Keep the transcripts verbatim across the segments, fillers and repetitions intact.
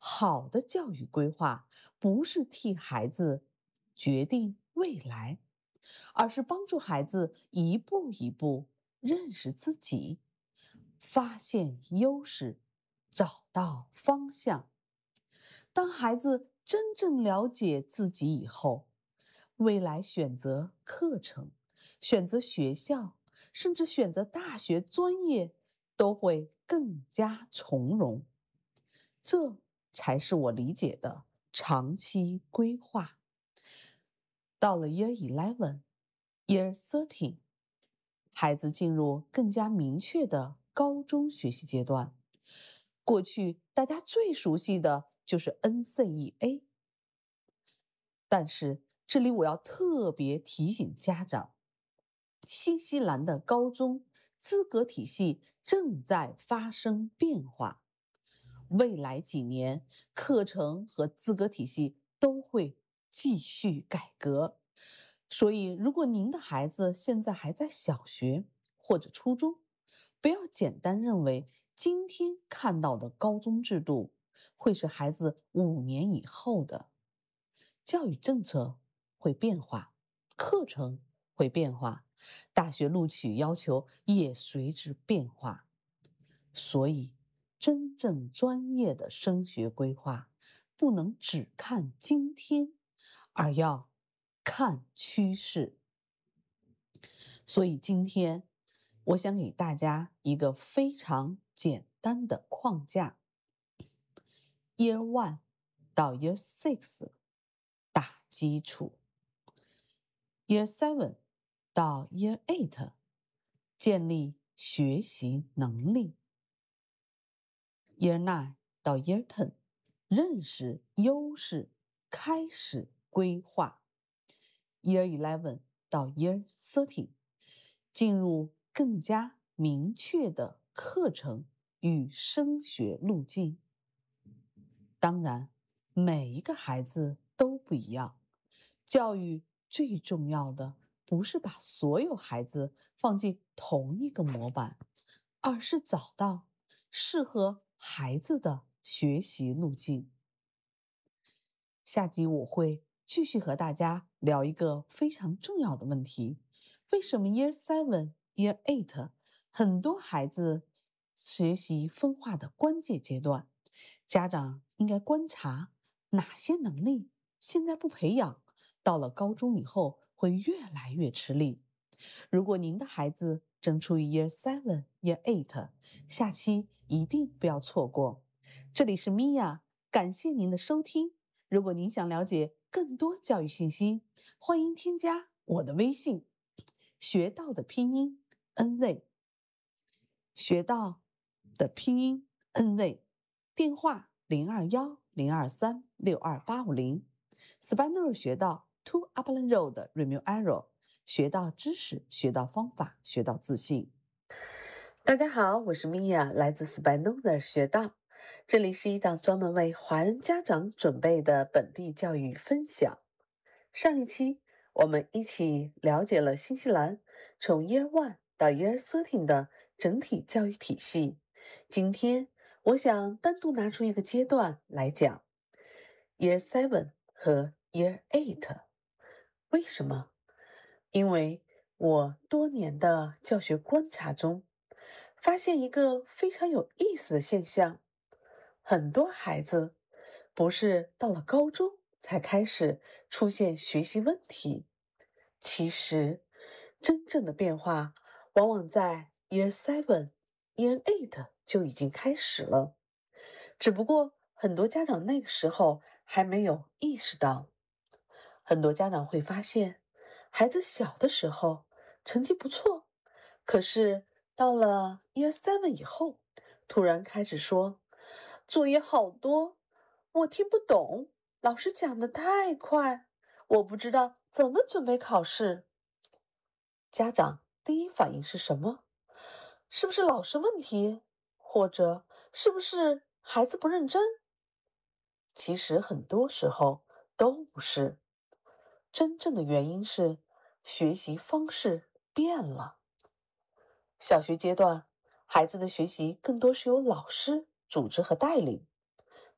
好的教育规划不是替孩子决定未来，而是帮助孩子一步一步认识自己，发现优势，找到方向。当孩子真正了解自己以后，未来选择课程、选择学校，甚至选择大学专业，都会更加从容。这才是我理解的长期规划。到了 Year eleven, Year thirteen，孩子进入更加明确的高中学习阶段。过去大家最熟悉的就是 N C E A， 但是这里我要特别提醒家长，新西兰的高中资格体系正在发生变化，未来几年课程和资格体系都会继续改革。所以如果您的孩子现在还在小学或者初中，不要简单认为今天看到的高中制度会是孩子五年以后的。教育政策会变化，课程会变化，大学录取要求也随之变化。所以真正专业的升学规划不能只看今天，而要看趋势。所以今天我想给大家一个非常简单的框架。Year one 到 Year six 打基础， Year seven 到 Year eight 建立学习能力， Year nine 到 Year ten 认识优势，开始规划， Year eleven 到 Year thirteen 进入更加明确的课程与升学路径。当然，每一个孩子都不一样，教育最重要的不是把所有孩子放进同一个模板，而是找到适合孩子的学习路径。下集我会继续和大家聊一个非常重要的问题：为什么 Year seven, Year eight 很多孩子学习分化的关键阶段，家长应该观察哪些能力现在不培养，到了高中以后会越来越吃力。如果您的孩子正处于 Year seven, Year eight， 下期一定不要错过。这里是米娅，感谢您的收听。如果您想了解更多教育信息，欢迎添加我的微信，学到的拼音 N Z， 学到的拼音 N Z， 电话零二幺零二三六二八五零。Spanish 学到 To Upland Road Renew Arrow， 学到知识，学到方法，学到自信。大家好，我是米娅，来自 Spanish 学到。这里是一档专门为华人家长准备的本地教育分享。上一期我们一起了解了新西兰从 Year one 到 Year thirteen 的整体教育体系。今天我想单独拿出一个阶段来讲 Year seven 和 Year eight。 为什么？因为我多年的教学观察中发现一个非常有意思的现象，很多孩子不是到了高中才开始出现学习问题，其实真正的变化往往在 Year seven, Year eight 就已经开始了，只不过很多家长那个时候还没有意识到。很多家长会发现，孩子小的时候成绩不错，可是到了 Year seven 以后，突然开始说作业好多，我听不懂，老师讲得太快，我不知道怎么准备考试。家长第一反应是什么？是不是老师问题？或者是不是孩子不认真？其实很多时候都不是，真正的原因是学习方式变了。小学阶段，孩子的学习更多是由老师组织和带领，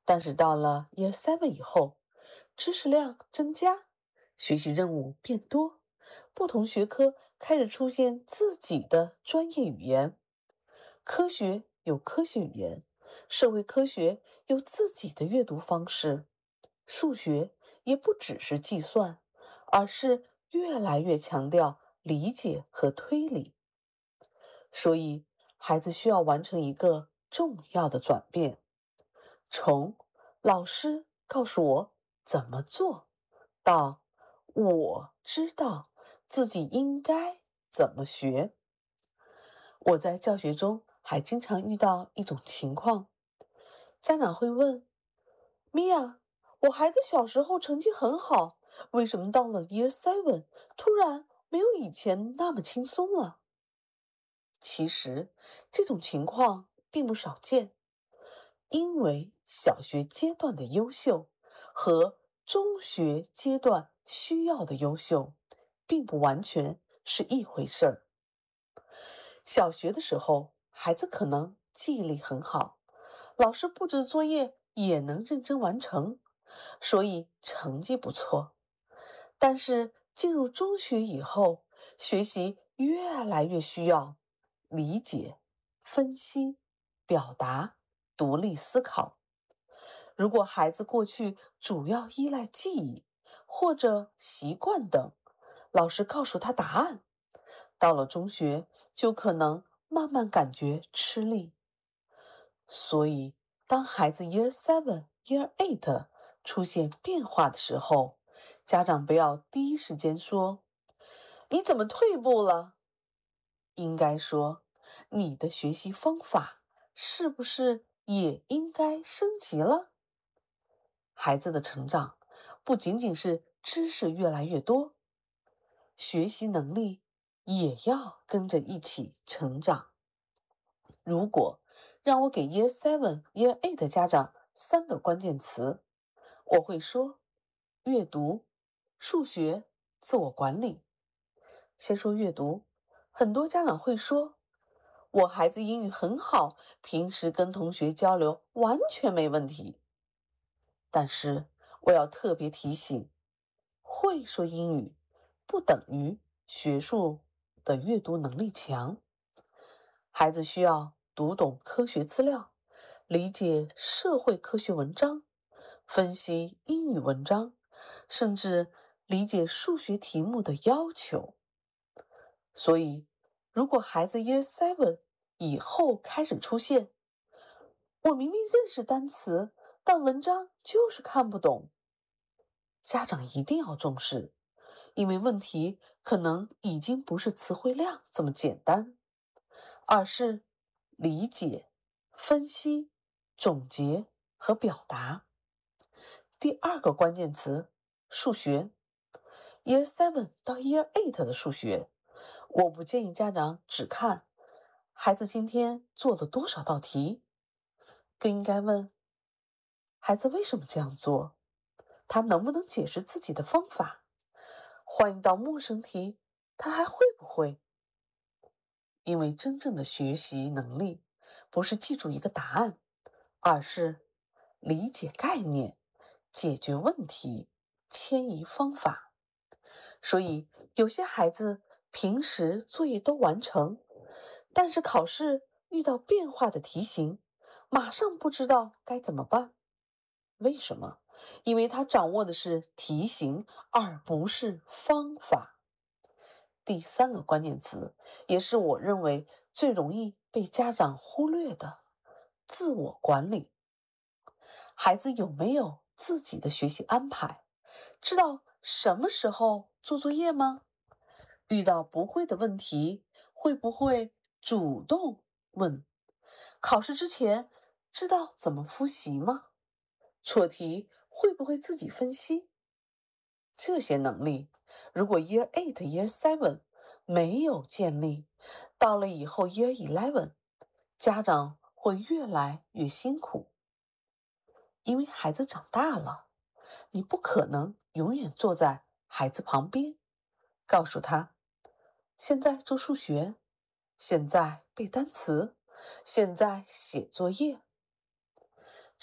但是到了 Year Seven 以后，知识量增加，学习任务变多，不同学科开始出现自己的专业语言。科学有科学语言，社会科学有自己的阅读方式，数学也不只是计算，而是越来越强调理解和推理。所以，孩子需要完成一个重要的转变，从老师告诉我怎么做，到我知道自己应该怎么学。我在教学中还经常遇到一种情况，家长会问：米娅，我孩子小时候成绩很好，为什么到了 Year Seven 突然没有以前那么轻松了？其实这种情况并不少见，因为小学阶段的优秀和中学阶段需要的优秀，并不完全是一回事儿。小学的时候，孩子可能记忆力很好，老师布置的作业也能认真完成，所以成绩不错。但是进入中学以后，学习越来越需要理解、分析、表达、独立思考。如果孩子过去主要依赖记忆或者习惯等，老师告诉他答案，到了中学就可能慢慢感觉吃力。所以，当孩子 Year Seven、Year Eight 出现变化的时候，家长不要第一时间说：“你怎么退步了？”应该说：“你的学习方法是不是也应该升级了？”孩子的成长不仅仅是知识越来越多，学习能力也要跟着一起成长。如果让我给 Year Seven、Year Eight 的家长三个关键词，我会说：阅读、数学、自我管理。先说阅读，很多家长会说：我孩子英语很好，平时跟同学交流完全没问题。但是我要特别提醒，会说英语不等于学术的阅读能力强。孩子需要读懂科学资料，理解社会科学文章，分析英语文章，甚至理解数学题目的要求。所以，如果孩子 Year Seven 以后开始出现，我明明认识单词，但文章就是看不懂，家长一定要重视，因为问题可能已经不是词汇量这么简单，而是理解、分析、总结和表达。第二个关键词，数学。Year Seven 到 Year Eight 的数学，我不建议家长只看孩子今天做了多少道题，更应该问孩子为什么这样做，他能不能解释自己的方法，换一道陌生题，他还会不会？因为真正的学习能力不是记住一个答案，而是理解概念、解决问题、迁移方法。所以有些孩子平时作业都完成，但是考试遇到变化的题型，马上不知道该怎么办。为什么？因为他掌握的是题型，而不是方法。第三个关键词，也是我认为最容易被家长忽略的，自我管理。孩子有没有自己的学习安排？知道什么时候做作业吗？遇到不会的问题，会不会主动问？考试之前知道怎么复习吗？错题会不会自己分析？这些能力，如果 Year Eight、Year Seven 没有建立，到了以后 Year Eleven，家长会越来越辛苦，因为孩子长大了，你不可能永远坐在孩子旁边，告诉他，现在做数学，现在背单词，现在写作业。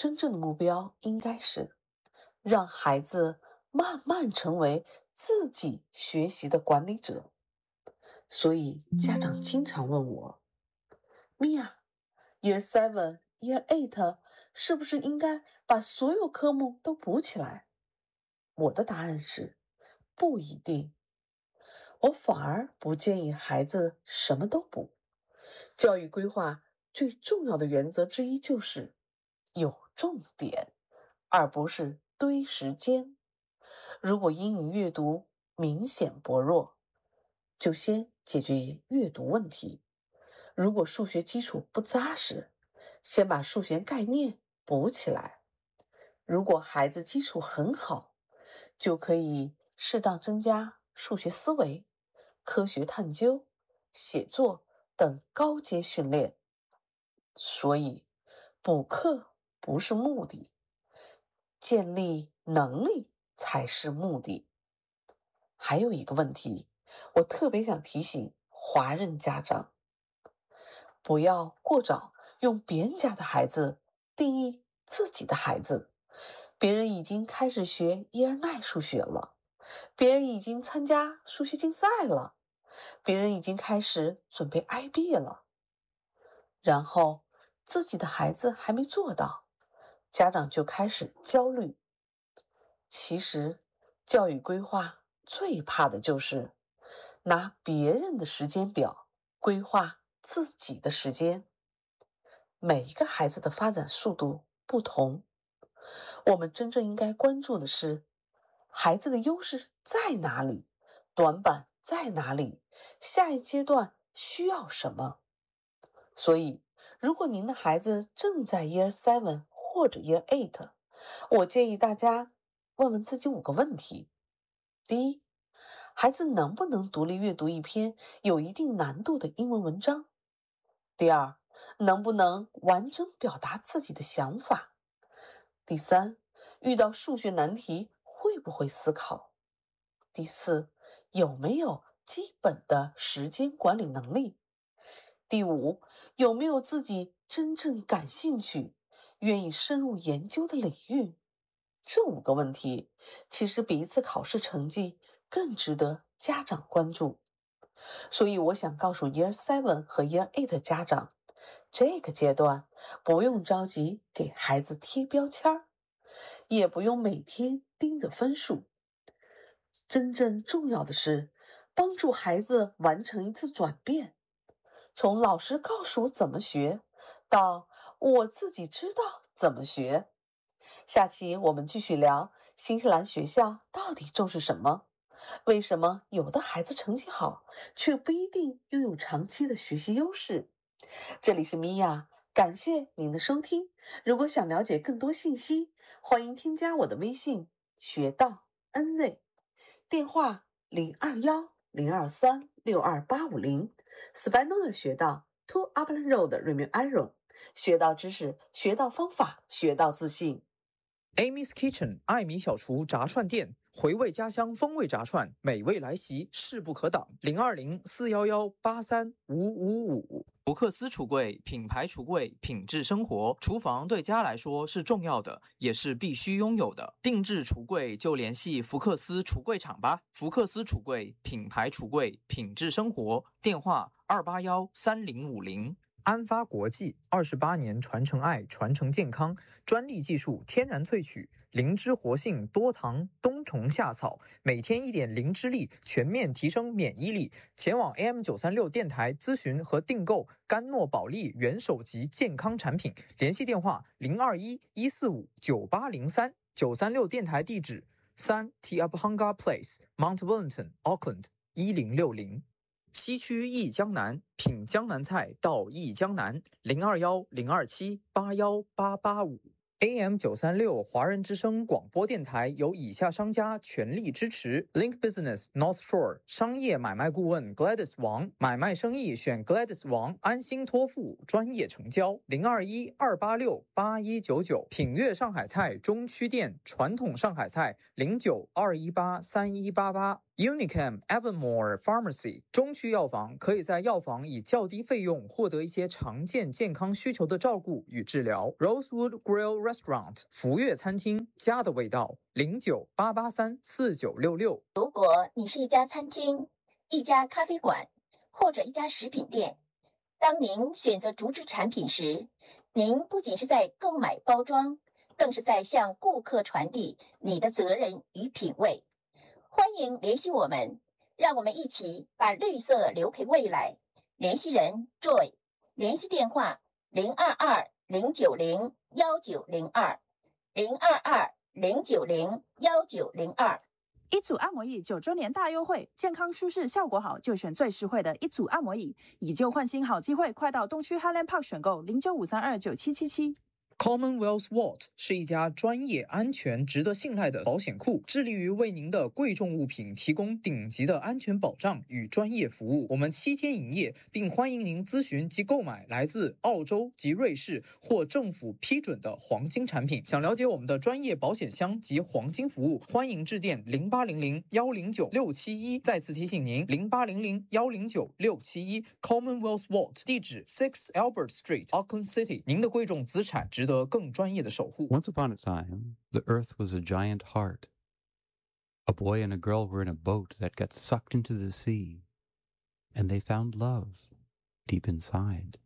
真正的目标应该是让孩子慢慢成为自己学习的管理者。所以家长经常问我，Mia，Year Seven、Year Eight 是不是应该把所有科目都补起来？我的答案是，不一定。我反而不建议孩子什么都补。教育规划最重要的原则之一就是有重点，而不是堆时间。如果英语阅读明显薄弱，就先解决阅读问题；如果数学基础不扎实，先把数学概念补起来；如果孩子基础很好，就可以适当增加数学思维、科学探究、写作等高阶训练。所以，补课不是目的，建立能力才是目的。还有一个问题，我特别想提醒华人家长，不要过早用别人家的孩子定义自己的孩子。别人已经开始学 Year Nine 数学了，别人已经参加数学竞赛了，别人已经开始准备 I B 了，然后自己的孩子还没做到，家长就开始焦虑。其实，教育规划最怕的就是拿别人的时间表规划自己的时间。每一个孩子的发展速度不同，我们真正应该关注的是孩子的优势在哪里，短板在哪里，下一阶段需要什么。所以，如果您的孩子正在 Year Seven 或者 Year Eight， 我建议大家问问自己五个问题。第一，孩子能不能独立阅读一篇有一定难度的英文文章？第二，能不能完整表达自己的想法？第三，遇到数学难题会不会思考？第四，有没有基本的时间管理能力？第五，有没有自己真正感兴趣、愿意深入研究的领域？这五个问题其实比一次考试成绩更值得家长关注。所以我想告诉 Year Seven 和 Year Eight 家长，这个阶段不用着急给孩子贴标签，也不用每天盯着分数。真正重要的是帮助孩子完成一次转变，从老师告诉我怎么学，到我自己知道怎么学。下期我们继续聊新西兰学校到底重视什么？为什么有的孩子成绩好，却不一定拥有长期的学习优势？这里是米娅，感谢您的收听。如果想了解更多信息，欢迎添加我的微信学到 N Z， 电话零二幺零二三六二八五零 ，Spinoza 学到 To Upland Road Remy Iron， 学到知识，学到方法，学到自信。 Amy's Kitchen 艾米小厨炸串店，回味家乡风味炸串，美味来袭，势不可挡。零二零四幺幺八三五五五。福克斯橱柜，品牌橱柜，品质生活。厨房对家来说是重要的，也是必须拥有的。定制橱柜就联系福克斯橱柜厂吧。福克斯橱柜，品牌橱柜，品质生活。电话二八幺三零五零。安发国际二十八年传承爱，传承健康，专利技术，天然萃取，灵芝活性，多糖，冬虫夏草，每天一点灵芝力，全面提升免疫力。前往 A M 九三六 电台咨询和订购甘诺宝利元首级健康产品，联系电话零二一一四五九八零三。九三六电台地址三 Tiabhanga Place Mount Wellington Auckland 一零六零。西区忆江南，品江南菜到忆江南，零二幺零二七八幺八八五。A M 九三六 华人之声广播电台由以下商家全力支持 ：Link Business North Shore 商业买卖顾问 Gladys 王，买卖生意选 Gladys 王，安心托付，专业成交。零二一二八六八一九九。品悦上海菜中区店传统上海菜零九二一八三一八八。 Unichem Evermore Pharmacy 中区药房可以在药房以较低费用获得一些常见健康需求的照顾与治疗。Rosewood Grill Restaurant 福悦餐厅，家的味道，零九八八三四九六六。 如果你是一家餐厅、一家咖啡馆或者一家食品店，当您选择竹制产品时，您不仅是在购买包装，更是在向顾客传递你的责任与品味。欢迎联系我们，让我们一起把绿色留给未来。联系人 Joy， 联系电话零二二零九零幺九零二零二二零九零幺九零二。 一组按摩椅九周年大优惠，健康舒适效果好，就选最实惠的一组按摩椅。以旧换新好机会，快到东区 Highland Park 选购零九五三二九七七七。 Commonwealth Vault 是一家专业、安全、值得信赖的保险库，致力于为您的贵重物品提供顶级的安全保障与专业服务。我们七天营业，并欢迎您咨询及购买来自澳洲及瑞士或政府批准的黄金产品。想了解我们的专业保险箱及黄金服务，欢迎致电零八零零幺零九六七一。再次提醒您，零八零零幺零九六七一 Commonwealth Vault 地址 Six Albert Street，Auckland City。您的贵重资产值得更专业的守护。 Once upon a time, the earth was a giant heart. A boy and a girl were in a boat that got sucked into the sea, and they found love deep inside.